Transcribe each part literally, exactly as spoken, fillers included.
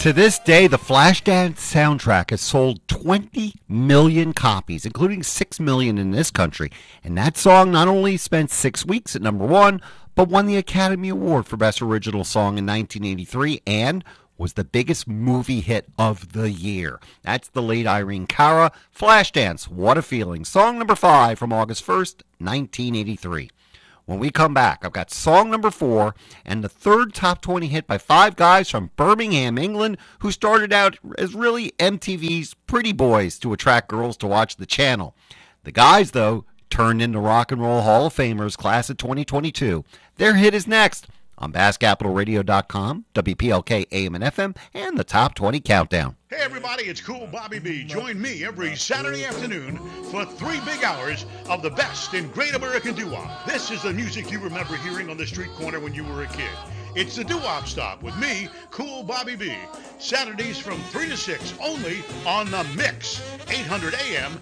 To this day, the Flashdance soundtrack has sold twenty million copies, including six million in this country. And that song not only spent six weeks at number one, but won the Academy Award for Best Original Song in nineteen eighty-three and was the biggest movie hit of the year. That's the late Irene Cara, Flashdance, What a Feeling. Song number five from August first, nineteen eighty-three. When we come back, I've got song number four and the third top twenty hit by five guys from Birmingham, England, who started out as really M T V's pretty boys to attract girls to watch the channel. The guys, though, turned into Rock and Roll Hall of Famers, class of twenty twenty-two. Their hit is next on Bass Capital Radio dot com, W P L K A M and F M, and the Top twenty Countdown. Hey everybody, it's Cool Bobby B. Join me every Saturday afternoon for three big hours of the best in great American doo-wop. This is the music you remember hearing on the street corner when you were a kid. It's the Doo-Wop Stop with me, Cool Bobby B. Saturdays from three to six only on The Mix, eight hundred A M.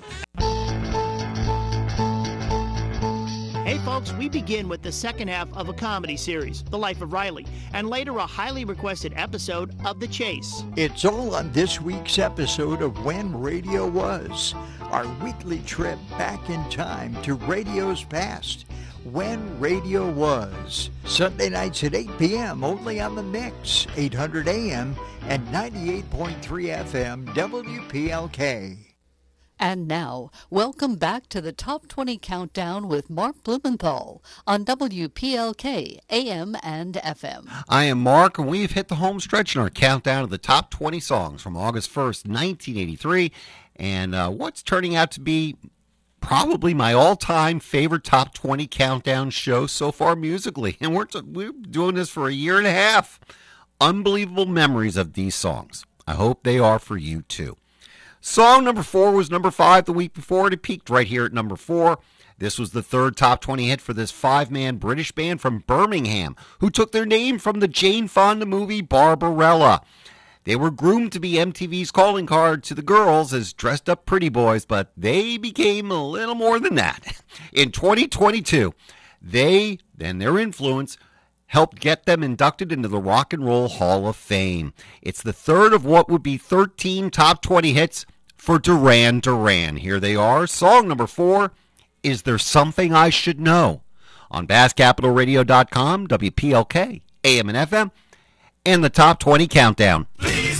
Hey folks, we begin with the second half of a comedy series, The Life of Riley, and later a highly requested episode of The Chase. It's all on this week's episode of When Radio Was, our weekly trip back in time to radio's past. When Radio Was, Sunday nights at eight p.m. only on The Mix, eight hundred A M and ninety-eight point three F M W P L K. And now, welcome back to the Top twenty Countdown with Mark Blumenthal on W P L K A M and F M. I am Mark, and we've hit the home stretch in our countdown of the top twenty songs from August first, nineteen eighty-three, and uh, what's turning out to be probably my all-time favorite top twenty countdown show so far musically. And we're, t- we're doing this for a year and a half. Unbelievable memories of these songs. I hope they are for you, too. Song number four was number five the week before, and it peaked right here at number four. This was the third top twenty hit for this five-man British band from Birmingham, who took their name from the Jane Fonda movie Barbarella. They were groomed to be M T V's calling card to the girls as dressed-up pretty boys, but they became a little more than that. In twenty twenty-two, they and their influence helped get them inducted into the Rock and Roll Hall of Fame. It's the third of what would be thirteen top twenty hits for Duran Duran. Here they are. Song number four, Is There Something I Should Know? On Bass Capital Radio dot com, W P L K, A M and F M, and the Top twenty Countdown.